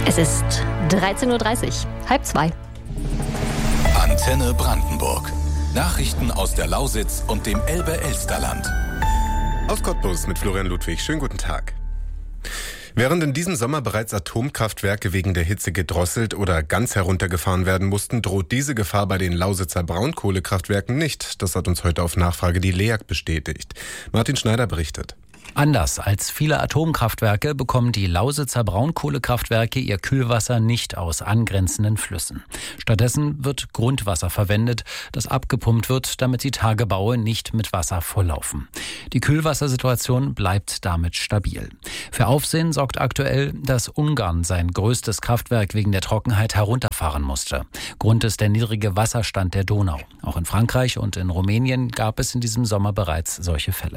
Es ist 13:30 Uhr, 1:30. Antenne Brandenburg. Nachrichten aus der Lausitz und dem Elbe-Elsterland. Aus Cottbus mit Florian Ludwig. Schönen guten Tag. Während in diesem Sommer bereits Atomkraftwerke wegen der Hitze gedrosselt oder ganz heruntergefahren werden mussten, droht diese Gefahr bei den Lausitzer Braunkohlekraftwerken nicht. Das hat uns heute auf Nachfrage die LEAG bestätigt. Martin Schneider berichtet. Anders als viele Atomkraftwerke bekommen die Lausitzer Braunkohlekraftwerke ihr Kühlwasser nicht aus angrenzenden Flüssen. Stattdessen wird Grundwasser verwendet, das abgepumpt wird, damit die Tagebaue nicht mit Wasser volllaufen. Die Kühlwassersituation bleibt damit stabil. Für Aufsehen sorgt aktuell, dass Ungarn sein größtes Kraftwerk wegen der Trockenheit herunterfahren musste. Grund ist der niedrige Wasserstand der Donau. Auch in Frankreich und in Rumänien gab es in diesem Sommer bereits solche Fälle.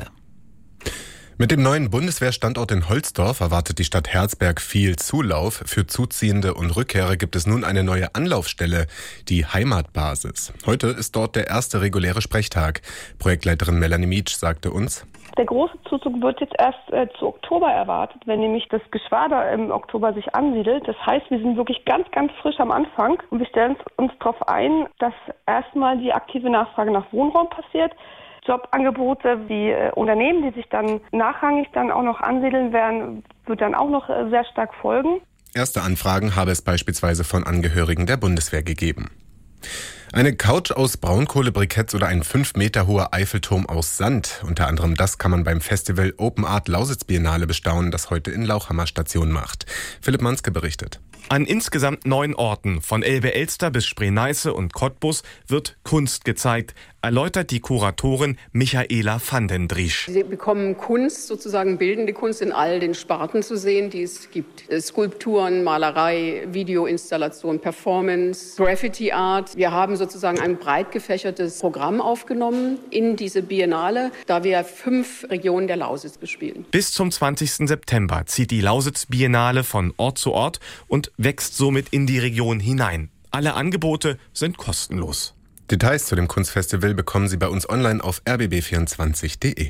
Mit dem neuen Bundeswehrstandort in Holzdorf erwartet die Stadt Herzberg viel Zulauf. Für Zuziehende und Rückkehrer gibt es nun eine neue Anlaufstelle, die Heimatbasis. Heute ist dort der erste reguläre Sprechtag. Projektleiterin Melanie Mietsch sagte uns: Der große Zuzug wird jetzt erst zu Oktober erwartet, wenn nämlich das Geschwader im Oktober sich ansiedelt. Das heißt, wir sind wirklich ganz, ganz frisch am Anfang und wir stellen uns darauf ein, dass erstmal die aktive Nachfrage nach Wohnraum passiert. Jobangebote wie Unternehmen, die sich dann nachrangig dann auch noch ansiedeln werden, wird dann auch noch sehr stark folgen. Erste Anfragen habe es beispielsweise von Angehörigen der Bundeswehr gegeben. Eine Couch aus Braunkohlebriketts oder ein 5 Meter hoher Eiffelturm aus Sand. Unter anderem das kann man beim Festival Open Art Lausitz Biennale bestaunen, das heute in Lauchhammer Station macht. Philipp Manske berichtet. An insgesamt 9 Orten, von Elbe-Elster bis Spree-Neiße und Cottbus, wird Kunst gezeigt, erläutert die Kuratorin Michaela van den Driesch. Sie bekommen Kunst, sozusagen bildende Kunst in all den Sparten zu sehen, die es gibt. Skulpturen, Malerei, Videoinstallation, Performance, Graffiti Art. Wir haben sozusagen ein breit gefächertes Programm aufgenommen in diese Biennale, da wir 5 Regionen der Lausitz bespielen. Bis zum 20. September zieht die Lausitz Biennale von Ort zu Ort und wächst somit in die Region hinein. Alle Angebote sind kostenlos. Details zu dem Kunstfestival bekommen Sie bei uns online auf rbb24.de.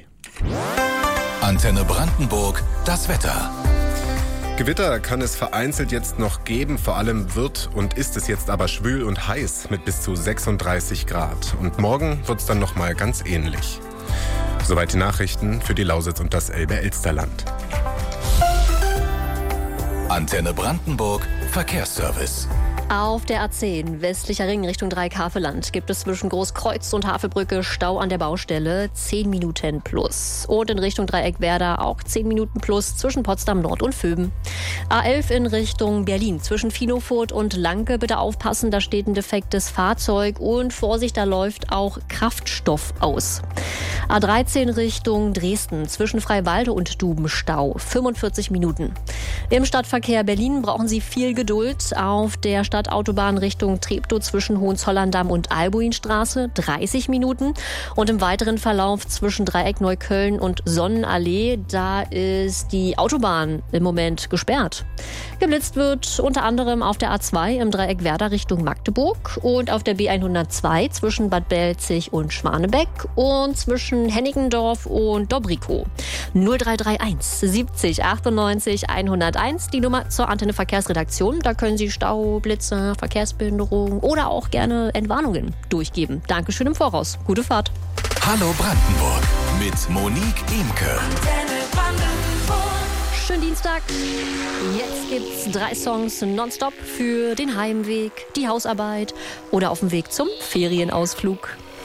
Antenne Brandenburg, das Wetter. Gewitter kann es vereinzelt jetzt noch geben, vor allem wird und ist es jetzt aber schwül und heiß mit bis zu 36 Grad. Und morgen wird es dann nochmal ganz ähnlich. Soweit die Nachrichten für die Lausitz und das Elbe-Elsterland. Antenne Brandenburg, Verkehrsservice. Auf der A10 westlicher Ring Richtung Dreieck-Havelland gibt es zwischen Großkreuz und Havelbrücke Stau an der Baustelle, 10 Minuten plus. Und in Richtung Dreieck-Werder auch 10 Minuten plus zwischen Potsdam Nord und Vöben. A11 in Richtung Berlin zwischen Finofurt und Lanke. Bitte aufpassen, da steht ein defektes Fahrzeug und Vorsicht, da läuft auch Kraftstoff aus. A13 Richtung Dresden zwischen Freiwalde und Dubenstau, 45 Minuten. Im Stadtverkehr Berlin brauchen Sie viel Geduld. Auf der Stadtautobahn Richtung Treptow zwischen Hohenzollern-Damm und Albuinstraße 30 Minuten. Und im weiteren Verlauf zwischen Dreieck Neukölln und Sonnenallee, da ist die Autobahn im Moment gesperrt. Geblitzt wird unter anderem auf der A2 im Dreieck Werder Richtung Magdeburg und auf der B102 zwischen Bad Belzig und Schwanebeck und zwischen Hennigendorf und Dobrikow. 0331 70 98 101, die Nummer zur Antenne Verkehrsredaktion. Da können Sie Stau, Blitze, Verkehrsbehinderung oder auch gerne Entwarnungen durchgeben. Dankeschön im Voraus. Gute Fahrt. Hallo Brandenburg mit Monique Imke. Schönen Dienstag. Jetzt gibt's 3 Songs nonstop für den Heimweg, die Hausarbeit oder auf dem Weg zum Ferienausflug.